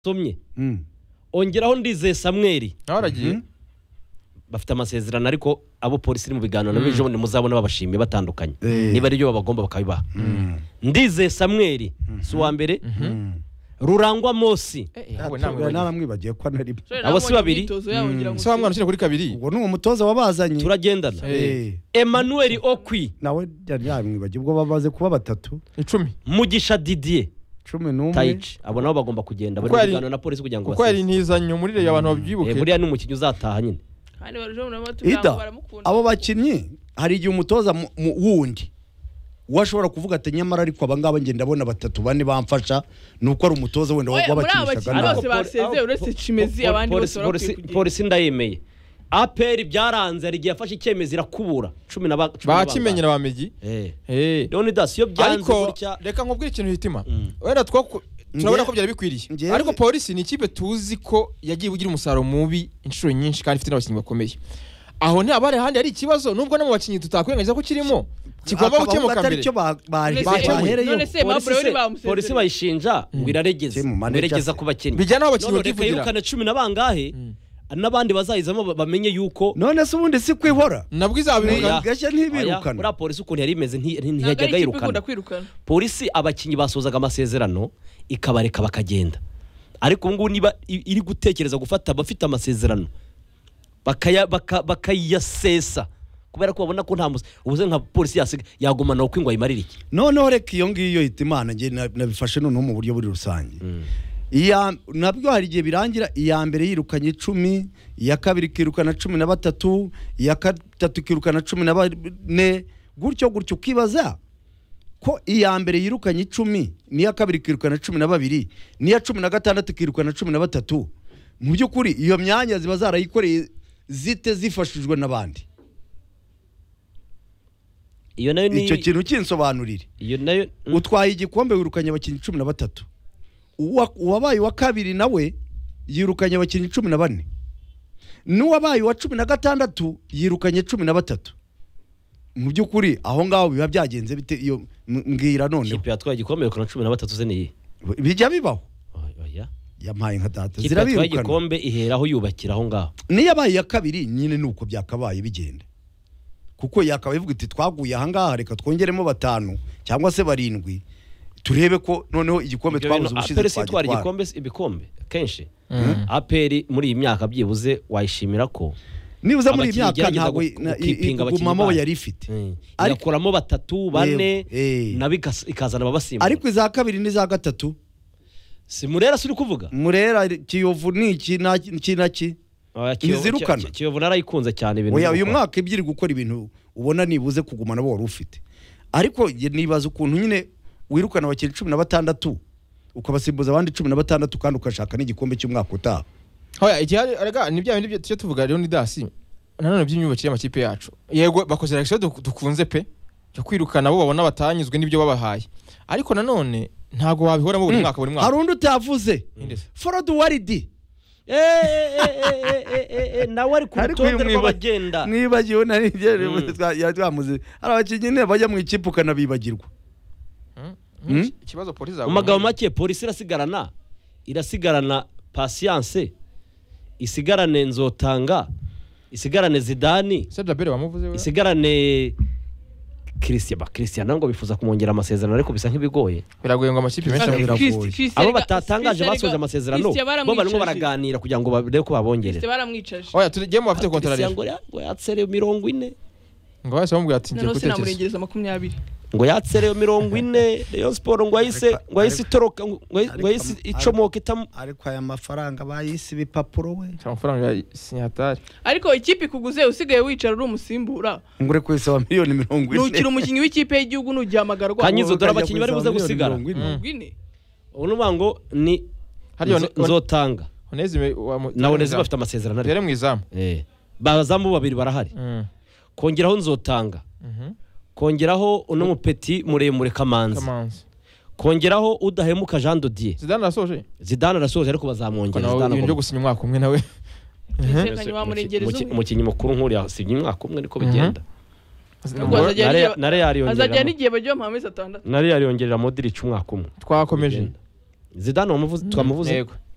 somye ongeraho Ndizeye Samuel aragiye bafite amasezerano ariko abo polisi iri mu biganiro n'ejo ni muzabona babashimiye batandukanye niba ari byo bagomba bakabibaha Ndizeye Samuel si wa mbere Rurangwa Mosi naramwibagiye ko nari abo si babiri so hamwe nshira kuri kabiri ubwo ni umutoza wabazanye turagendana Emmanuel Okwi nawe yamwibagiye ubwo babaze kuba batatu 10 Mugisha Didier 11 Taichi abo nabo bagomba kugenda bari biganiro na polisi kugira ngo kuko yari ntizanyo muri re abantu babyibuke buriya n'umukinyi uzataha nyine kandi baruje mu matugamba baramukunda abo bakinyi hari igihe umutoza wundi washobora kuvuga ati nyamara ariko abangaba nge ndabona batatu bane bamfasha nuko ari umutoza wenda wabakinishaga bose basezeye uretse Chimezi abandi bose polisi ndayemeye APR byaranze ari giye afashe icyemezo irakubura 10 bakimenyera bamigi Leonidas yo byanze gutya reka nkubwire ikintu hitima wenda turabona ko byari bikwiriye ariko polisi ni ikipe tuzi ko yagiye ugira umusaruro mubi inshuro nyinshi kandi ifite n'abakinnyi bakomeye aho ni abare handi ari ikibazo nubwo no mu bakinnyi tutakwirengagiza ko kirimo kigomba gukemuka mbere none se mabro yari bamusezeye polisi bayishinja ngo iraregeza ku bakinnyi bijyana abakinnyi bakivugira yirukana 10 nabangahe nabandi bazayizamo bamenye yuko none se ubundi si kwihora nabwo izabiruka gashya ntibirukana ura polisi ukuntu yari imeze ntiyajyaga yirukana polisi abakinnyi basozaga amasezerano ikabareka bakagenda ariko ngo niba iri gutekereza gufata abafite amasezerano bakayasesa kubera ko babona ko nta ubuze nka polisi yagumana uko ingwa imarira iki noneho reka iyo ngiyo hita imana nge nabifashe noneho mu buryo buri rusange nabwo hari igihe birangira iya mbere yirukanye 10 iya kabiri kirukana 13 iya gatatu kirukana 14 gutyo ukibaza ko iya mbere yirukanye 10 n'iya kabiri kirukana 12 n'iya 16 kirukana 13 mu byukuri iyo myanya ziba zarayikoreye zite zifashijwe n'abandi iyo nayo ni icyo kintu kinsobanurire iyo nayo utwaye igikombe wirukanye abakinnyi 13 uwabaye wa kabiri nawe yirukanye abakinnyi 14 n'uwabaye wa 16 yirukanye 13 mu byukuri aho ngaho biba byagenze bite iyo mbwira none ikipe yatwaye igikombe yirukana 13 ze niyi bijya bibaho oya yampaye nka data zirabirukana igikombe iheraho yubakira aho ngaho niyabaye ya kabiri nyine nuko byakabaye bigenda kuko yakabaye ivuga iti twaguye aha ngaha reka twongeremo 5 cyangwa se 7 turebe ko noneho igikombe twabuze ubushize twatwara ibikombe kenshi APR muri iyi myaka byibuze wayishimira ko nibuza muri iyi myaka ntabwo igumamo yari ifite arakuramo 3 4 nabikazana babasimba ariko iza kabiri n'iza gatatu si Murera suri kuvuga Murera Kiyovu ni iki naki nizirukana Kiyovu narayikunze cyane ibintu uyu mwaka ibyiri gukora ibintu ubona nibuze kugumana bo wari ufite ariko nibaza ukuntu nyine wirukana abakinnyi 16 ukabasimbuza abandi 16 kandi ukashaka n'igikombe cy'umwaka utaha hoya igihari araga ni bya bindi cyo tuvuga rero ni dasi nanone by'imyubakire y'amakipe yacu yego bakoze reaction dukunze pe cyo kwirukana bo babona batanyuzwe n'ibyo babahaye ariko nanone ntago wabihoramo buri mwaka hari undi utavuze Forod Waridi nawe ari ku rutonde rw'abagenda mwibagiwe nari yatwamuze hari abakinnyi ne bajya mu ikipe ukanabibagirwa ikibazo polisi mu magambo make polisi irasigarana Patience isigarane Nzotanga isigarane Zidane Sebabere wamuvuze isigarane Christian nango bifuza kumongera amasezerano ariko bisa nk'ibigoye biragoye ngo amakipe menshi biragoye abo batatangaje basoje amasezerano bo barimo baraganira kugira ngo barebe ko babongerera baramwicaje oya tugemo bafite contrat ngo yatsere 40 ngo base bamubwira ati ngiye gutekereza namurengereza 20 ngo yatsere 40 Rayon Sport ngo yahise toroka ngo yahise icomoka itamu ariko aya mafaranga bayisi bipapuro we amafaranga ya sinyatari ariko ikipe kuguze usigaye wicara uri umusimbura ngure kwisa miliyoni 40 nukira umukinyi w'ikipe y'igihugu n'ujyamagarwa kanyizo dora abakinyi bari buze gusigara ubu ngo ni Nzotanga Oneze bafite amasezerano ari mu izamu bazamu babiri barahari kongeraho Nzotanga kongeraho uno mupeti muremure Kamanzi kongeraho udahemuka Jean Dodier Zidane arasoje ariko bazamwongera Zidane byo gusinya umwaka umwe nawe umukinyi mukuru nkuri yasinya umwaka umwe niko bigenda nare yariyongera azajya n'igihe bajya mu 6 nare yariyongerera Modric umwaka umwe twakomeje Zidane twamuvuze